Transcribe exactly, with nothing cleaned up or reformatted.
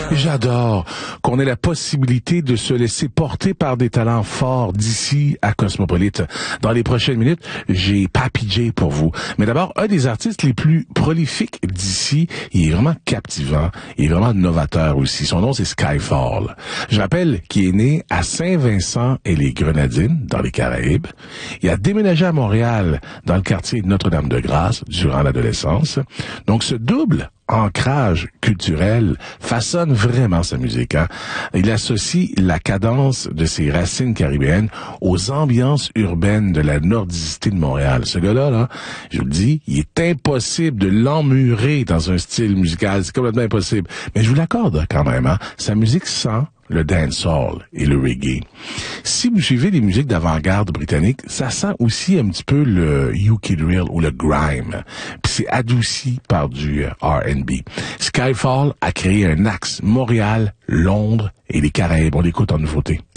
J'adore qu'on ait la possibilité de se laisser porter par des talents forts d'ici à Cosmopolite. Dans les prochaines minutes, j'ai Papi J pour vous. Mais d'abord, un des artistes les plus prolifiques d'ici, il est vraiment captivant, il est vraiment novateur aussi. Son nom, c'est Skyfall. Je rappelle qu'il est né à Saint-Vincent-et-les-Grenadines, dans les Caraïbes. Il a déménagé à Montréal, dans le quartier de Notre-Dame-de-Grâce, durant l'adolescence. Donc, ce double ancrage culturel façonne vraiment sa musique. Hein? Il associe la cadence de ses racines caribéennes aux ambiances urbaines de la nordicité de Montréal. Ce gars-là, là, je vous le dis, il est impossible de l'emmurer dans un style musical. C'est complètement impossible. Mais je vous l'accorde quand même. Hein? Sa musique sent le dancehall et le reggae. Si vous suivez les musiques d'avant-garde britanniques, ça sent aussi un petit peu le U K drill ou le grime. Puis c'est adouci par du R and B. Skyfall a créé un axe Montréal, Londres et les Caraïbes. On l'écoute en nouveauté.